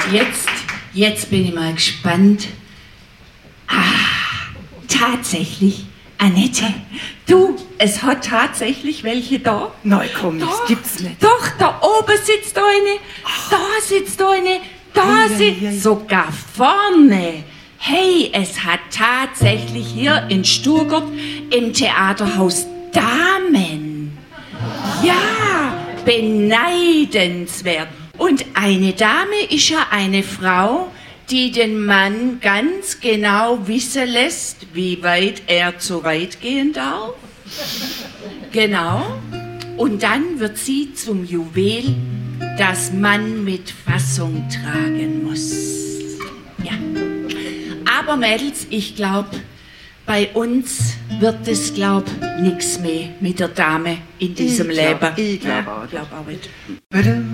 Jetzt bin ich mal gespannt. Tatsächlich, Annette. Du, es hat tatsächlich welche da. Nein, komm, das gibt's nicht. Doch, da oben sitzt eine, da sitzt eine, da sitzt sogar vorne. Hey, es hat tatsächlich hier in Stuttgart im Theaterhaus Damen. Ja, beneidenswert. Und eine Dame ist ja eine Frau, die den Mann ganz genau wissen lässt, wie weit er zu weit gehen darf. Genau. Und dann wird sie zum Juwel, das man mit Fassung tragen muss. Ja. Aber Mädels, ich glaube, bei uns wird es, nichts mehr mit der Dame in diesem Leben. Ich glaube auch nicht. Bitte?